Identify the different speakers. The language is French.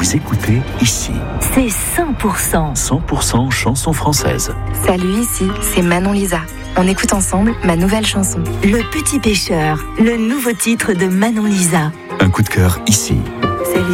Speaker 1: Vous écoutez ici.
Speaker 2: C'est 100%.
Speaker 1: 100% chanson française.
Speaker 3: Salut, ici, c'est Manon Lisa. On écoute ensemble ma nouvelle chanson.
Speaker 2: Le Petit Pêcheur, le nouveau titre de Manon Lisa.
Speaker 1: Un coup de cœur ici.